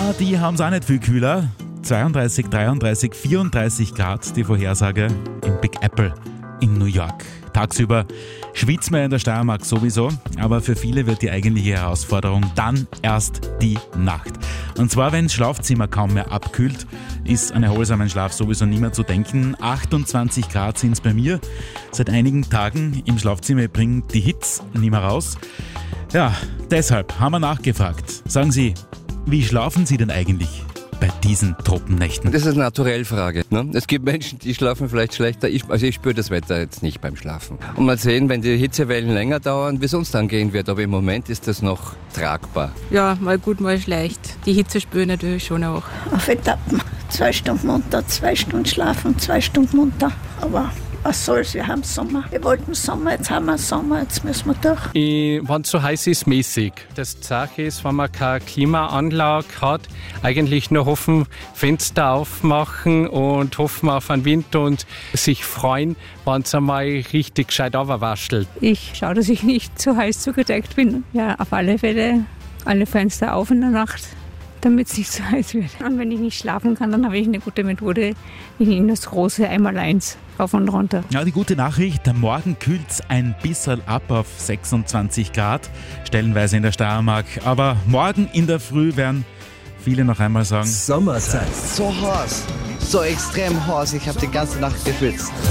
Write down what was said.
die haben es auch nicht viel kühler. 32, 33, 34 Grad die Vorhersage im Big Apple in New York. Tagsüber schwitzt man in der Steiermark sowieso, aber für viele wird die eigentliche Herausforderung dann erst die Nacht. Und zwar, wenn das Schlafzimmer kaum mehr abkühlt, ist an erholsamen Schlaf sowieso nicht mehr zu denken. 28 Grad sind es bei mir seit einigen Tagen im Schlafzimmer. Ich bringe die Hitze nicht mehr raus. Ja, deshalb haben wir nachgefragt. Sagen Sie, wie schlafen Sie denn eigentlich bei diesen Tropennächten? Das ist eine Naturellfrage. Ne? Es gibt Menschen, die schlafen vielleicht schlechter. Ich spüre das Wetter jetzt nicht beim Schlafen. Und mal sehen, wenn die Hitzewellen länger dauern, wie es uns dann gehen wird. Aber im Moment ist das noch tragbar. Ja, mal gut, mal schlecht. Die Hitze spüren natürlich schon auch. Auf Etappen. 2 Stunden munter, 2 Stunden schlafen, 2 Stunden munter. Aber was soll's, wir haben Sommer. Wir wollten Sommer, jetzt haben wir Sommer, jetzt müssen wir durch. Wenn es so heiß ist, mäßig. Das Sache ist, wenn man keine Klimaanlage hat, eigentlich nur hoffen, Fenster aufmachen und hoffen auf einen Winter und sich freuen, wenn es einmal richtig gescheit runterwaschelt. Ich schaue, dass ich nicht zu heiß zugedeckt bin. Ja, auf alle Fälle alle Fenster auf in der Nacht, damit es nicht zu heiß wird. Und wenn ich nicht schlafen kann, dann habe ich eine gute Methode. Ich nehme das große Einmaleins rauf und runter. Ja, die gute Nachricht, morgen kühlt es ein bisschen ab auf 26 Grad, stellenweise in der Steiermark. Aber morgen in der Früh werden viele noch einmal sagen: Sommerzeit. So heiß, so extrem heiß, ich habe die ganze Nacht geschwitzt.